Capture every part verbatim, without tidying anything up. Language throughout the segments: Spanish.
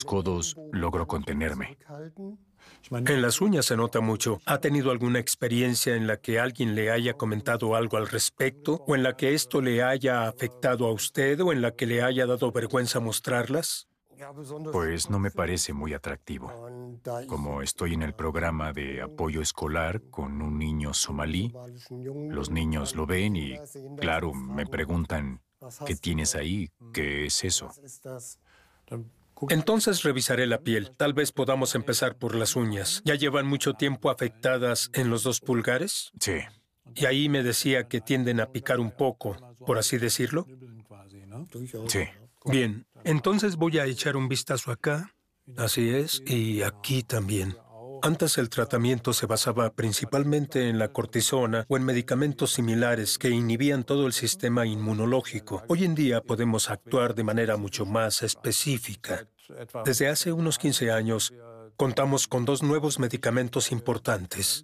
codos, logro contenerme. En las uñas se nota mucho. ¿Ha tenido alguna experiencia en la que alguien le haya comentado algo al respecto? ¿O en la que esto le haya afectado a usted? ¿O en la que le haya dado vergüenza mostrarlas? Pues no me parece muy atractivo. Como estoy en el programa de apoyo escolar con un niño somalí, los niños lo ven y, claro, me preguntan, ¿qué tienes ahí? ¿Qué es eso? Entonces revisaré la piel. Tal vez podamos empezar por las uñas. ¿Ya llevan mucho tiempo afectadas en los dos pulgares? Sí. Y ahí me decía que tienden a picar un poco, por así decirlo. Sí. Bien, entonces voy a echar un vistazo acá. Así es, y aquí también. Antes el tratamiento se basaba principalmente en la cortisona o en medicamentos similares que inhibían todo el sistema inmunológico. Hoy en día podemos actuar de manera mucho más específica. Desde hace unos quince años, contamos con dos nuevos medicamentos importantes.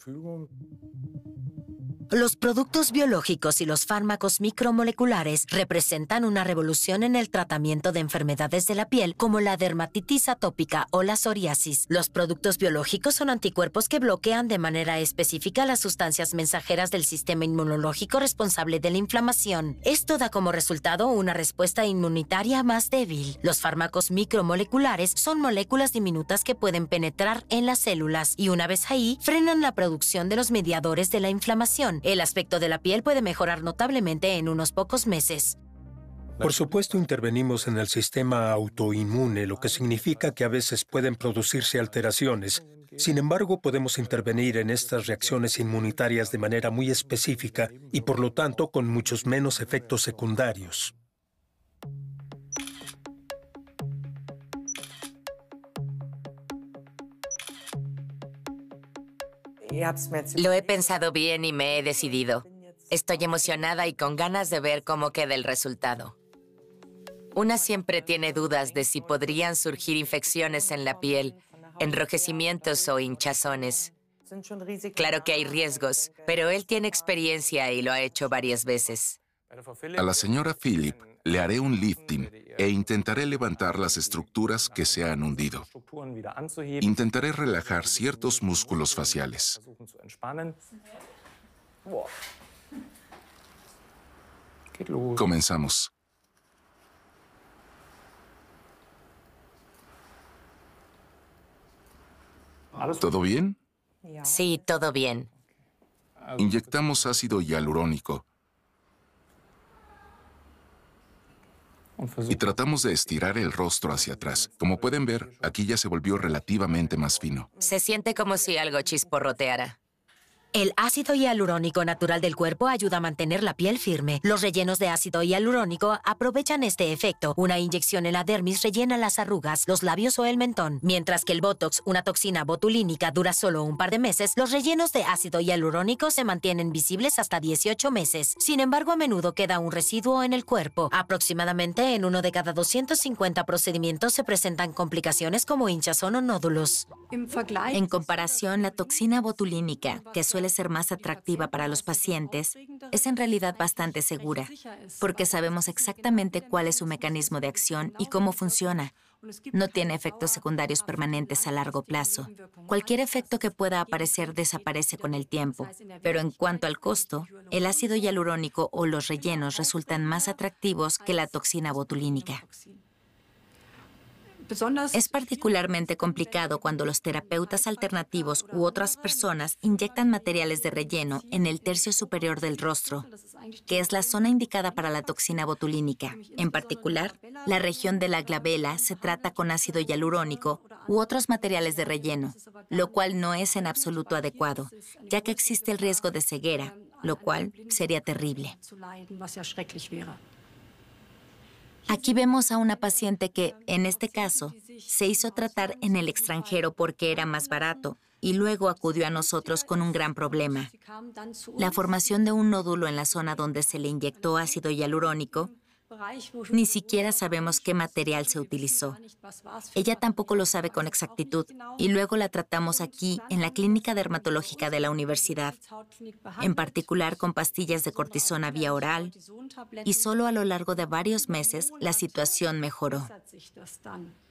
Los productos biológicos y los fármacos micromoleculares representan una revolución en el tratamiento de enfermedades de la piel como la dermatitis atópica o la psoriasis. Los productos biológicos son anticuerpos que bloquean de manera específica las sustancias mensajeras del sistema inmunológico responsable de la inflamación. Esto da como resultado una respuesta inmunitaria más débil. Los fármacos micromoleculares son moléculas diminutas que pueden penetrar en las células y una vez ahí frenan la producción de los mediadores de la inflamación. El aspecto de la piel puede mejorar notablemente en unos pocos meses. Por supuesto, intervenimos en el sistema autoinmune, lo que significa que a veces pueden producirse alteraciones. Sin embargo, podemos intervenir en estas reacciones inmunitarias de manera muy específica y, por lo tanto, con muchos menos efectos secundarios. Lo he pensado bien y me he decidido. Estoy emocionada y con ganas de ver cómo queda el resultado. Una siempre tiene dudas de si podrían surgir infecciones en la piel, enrojecimientos o hinchazones. Claro que hay riesgos, pero él tiene experiencia y lo ha hecho varias veces. A la señora Philip le haré un lifting e intentaré levantar las estructuras que se han hundido. Intentaré relajar ciertos músculos faciales. Comenzamos. ¿Todo bien? Sí, todo bien. Inyectamos ácido hialurónico. Y tratamos de estirar el rostro hacia atrás. Como pueden ver, aquí ya se volvió relativamente más fino. Se siente como si algo chisporroteara. El ácido hialurónico natural del cuerpo ayuda a mantener la piel firme. Los rellenos de ácido hialurónico aprovechan este efecto. Una inyección en la dermis rellena las arrugas, los labios o el mentón. Mientras que el Botox, una toxina botulínica, dura solo un par de meses, los rellenos de ácido hialurónico se mantienen visibles hasta dieciocho meses. Sin embargo, a menudo queda un residuo en el cuerpo. Aproximadamente en uno de cada doscientos cincuenta procedimientos se presentan complicaciones como hinchazón o nódulos. En comparación, la toxina botulínica, que suele ser más atractiva para los pacientes, es en realidad bastante segura, porque sabemos exactamente cuál es su mecanismo de acción y cómo funciona. No tiene efectos secundarios permanentes a largo plazo. Cualquier efecto que pueda aparecer desaparece con el tiempo. Pero en cuanto al costo, el ácido hialurónico o los rellenos resultan más atractivos que la toxina botulínica. Es particularmente complicado cuando los terapeutas alternativos u otras personas inyectan materiales de relleno en el tercio superior del rostro, que es la zona indicada para la toxina botulínica. En particular, la región de la glabela se trata con ácido hialurónico u otros materiales de relleno, lo cual no es en absoluto adecuado, ya que existe el riesgo de ceguera, lo cual sería terrible. Aquí vemos a una paciente que, en este caso, se hizo tratar en el extranjero porque era más barato y luego acudió a nosotros con un gran problema. La formación de un nódulo en la zona donde se le inyectó ácido hialurónico. Ni siquiera sabemos qué material se utilizó. Ella tampoco lo sabe con exactitud y luego la tratamos aquí en la clínica dermatológica de la universidad, en particular con pastillas de cortisona vía oral, y solo a lo largo de varios meses la situación mejoró.